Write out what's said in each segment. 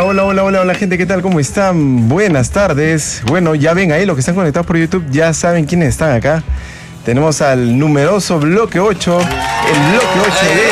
Hola, gente, ¿qué tal? ¿Cómo están? Buenas tardes. Bueno, ya ven ahí, los que están conectados por YouTube ya saben quiénes están acá. Tenemos al numeroso Bloque 8, el Bloque 8 de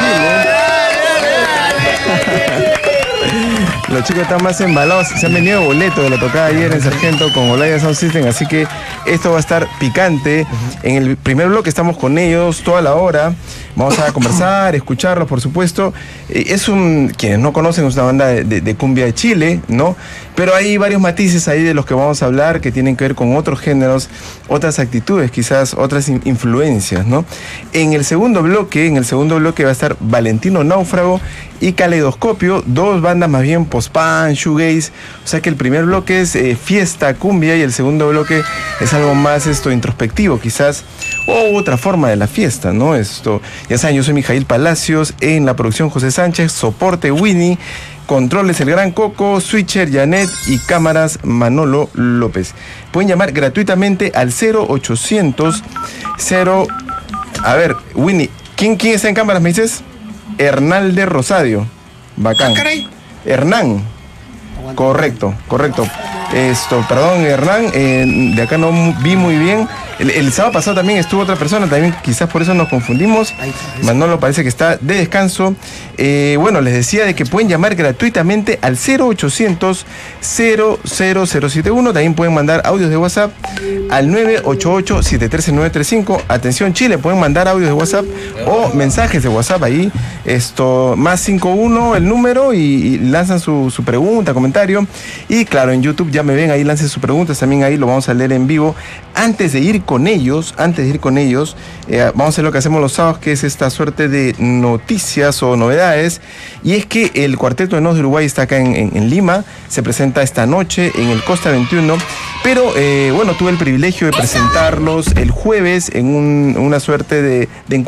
Chile. Los chicos están más embalados, se han venido boletos de la tocada ayer en Sargento con Olaya Sound System, así que esto va a estar picante. En el primer bloque estamos con ellos toda la hora, vamos a conversar, escucharlos, por supuesto. Quienes no conocen, es una banda de cumbia de Chile, ¿no? Pero hay varios matices ahí de los que vamos a hablar que tienen que ver con otros géneros, otras actitudes, quizás otras influencias, ¿no? En el segundo bloque va a estar Valentino Náufrago y Caleidoscopio, dos bandas más bien post-punk, shoegaze. O sea que el primer bloque es fiesta, cumbia, y el segundo bloque es algo más introspectivo, quizás, o otra forma de la fiesta, ¿no? Ya saben, yo soy Mijail Palacios, en la producción José Sánchez, soporte Winnie, controles el Gran Coco, switcher Janet y cámaras Manolo López. Pueden llamar gratuitamente al 0800 0... A ver, Winnie, ¿quién está en cámaras, me dices? Hernalde Rosadio. Bacán. Hernán. Correcto. Perdón, Hernán, de acá no vi muy bien. El sábado pasado también estuvo otra persona, también quizás por eso nos confundimos. Manolo parece que está de descanso. Bueno, les decía de que pueden llamar gratuitamente al 0800 00071. También pueden mandar audios de WhatsApp al 988-713-935. Atención Chile, pueden mandar audios de WhatsApp o mensajes de WhatsApp ahí. Más 51 el número y lanzan su pregunta, comentario. Y claro, en YouTube ya me ven ahí, lancen sus preguntas, también ahí lo vamos a leer en vivo. Antes de ir con ellos, vamos a hacer lo que hacemos los sábados, que es esta suerte de noticias o novedades. Y es que el Cuarteto de Nos de Uruguay está acá en Lima, se presenta esta noche en el Costa 21, pero tuve el privilegio de presentarlos el jueves en una suerte de encuentro